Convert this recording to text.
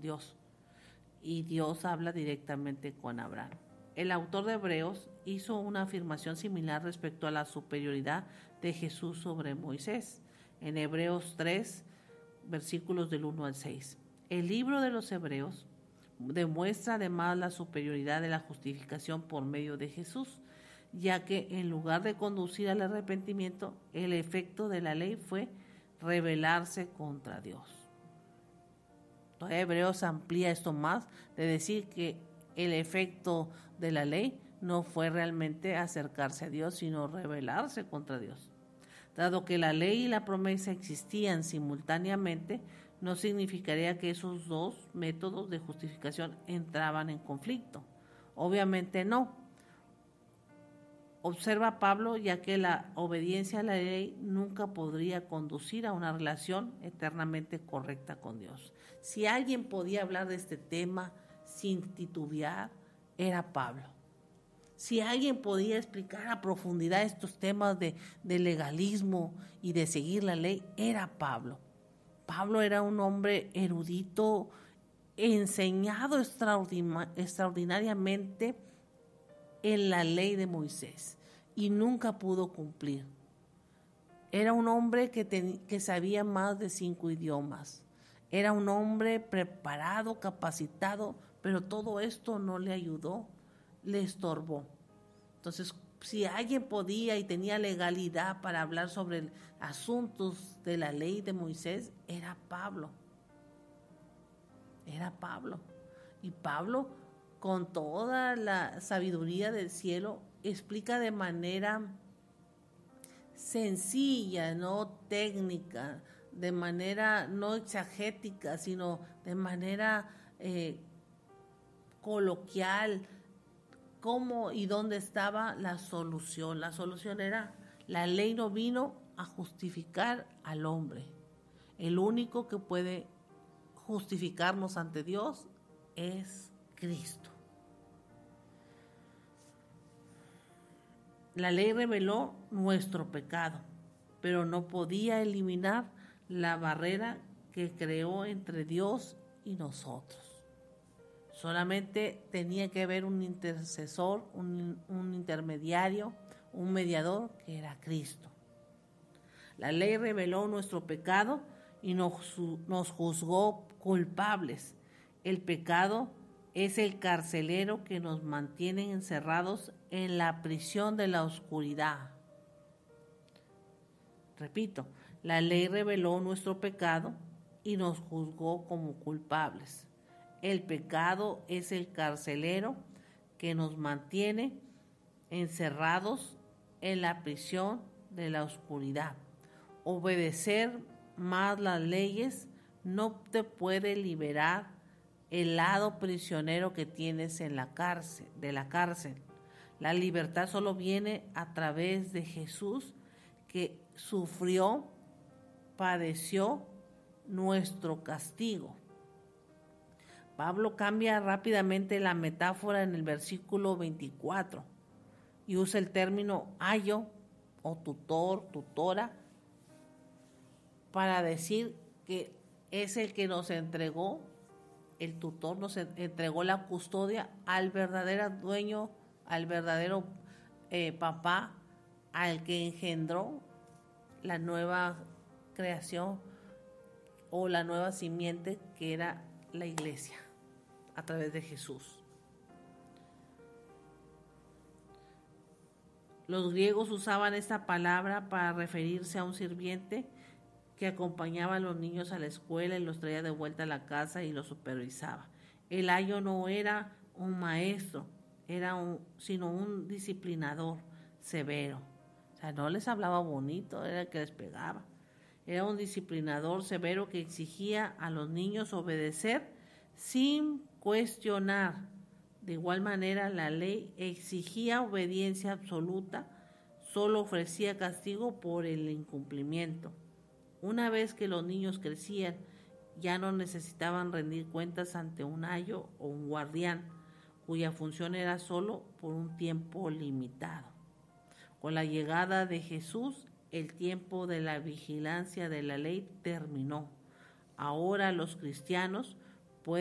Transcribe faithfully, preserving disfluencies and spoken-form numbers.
con Dios. Y Dios habla directamente con Abraham. El autor de Hebreos hizo una afirmación similar respecto a la superioridad de Jesús sobre Moisés, en Hebreos tres, versículos del uno al seis. El libro de los Hebreos demuestra además la superioridad de la justificación por medio de Jesús, ya que en lugar de conducir al arrepentimiento, el efecto de la ley fue rebelarse contra Dios. Entonces, Hebreos amplía esto más de decir que el efecto de la ley no fue realmente acercarse a Dios, sino rebelarse contra Dios. Dado que la ley y la promesa existían simultáneamente, no significaría que esos dos métodos de justificación entraban en conflicto. Obviamente no. Observa Pablo, ya que la obediencia a la ley nunca podría conducir a una relación eternamente correcta con Dios. Si alguien podía hablar de este tema sin titubear, era Pablo. Si alguien podía explicar a profundidad estos temas de, de legalismo y de seguir la ley, era Pablo. Pablo era un hombre erudito, enseñado extraordinariamente en la ley de Moisés y nunca pudo cumplir. Era un hombre que, ten, que sabía más de cinco idiomas. Era un hombre preparado, capacitado, pero todo esto no le ayudó, le estorbó. Entonces, si alguien podía y tenía legalidad para hablar sobre asuntos de la ley de Moisés, era Pablo. Era Pablo. Y Pablo, con toda la sabiduría del cielo, explica de manera sencilla, no técnica, de manera no exagética, sino de manera eh, coloquial, cómo y dónde estaba la solución. La solución era, la ley no vino a justificar al hombre. El único que puede justificarnos ante Dios es Cristo. La ley reveló nuestro pecado, pero no podía eliminar la barrera que creó entre Dios y nosotros. Solamente tenía que haber un intercesor, un, un intermediario, un mediador, que era Cristo. La ley reveló nuestro pecado y nos, nos juzgó culpables. El pecado es el carcelero que nos mantiene encerrados en la prisión de la oscuridad. Repito, la ley reveló nuestro pecado y nos juzgó como culpables. El pecado es el carcelero que nos mantiene encerrados en la prisión de la oscuridad. Obedecer más las leyes no te puede liberar el lado prisionero que tienes en la cárcel, de la cárcel. La libertad solo viene a través de Jesús, que sufrió, padeció nuestro castigo. Pablo cambia rápidamente la metáfora en el versículo veinticuatro y usa el término ayo o tutor, tutora, para decir que es el que nos entregó, el tutor nos entregó la custodia al verdadero dueño, al verdadero eh, papá, al que engendró la nueva creación o la nueva simiente que era la iglesia a través de Jesús. Los griegos usaban esta palabra para referirse a un sirviente que acompañaba a los niños a la escuela y los traía de vuelta a la casa y los supervisaba. El ayo no era un maestro, era un, sino un disciplinador severo. O sea, no les hablaba bonito, era el que les pegaba. Era un disciplinador severo que exigía a los niños obedecer sin cuestionar. De igual manera, la ley exigía obediencia absoluta, solo ofrecía castigo por el incumplimiento. Una vez que los niños crecían, ya no necesitaban rendir cuentas ante un ayo o un guardián, cuya función era solo por un tiempo limitado. Con la llegada de Jesús, el tiempo de la vigilancia de la ley terminó. Ahora los cristianos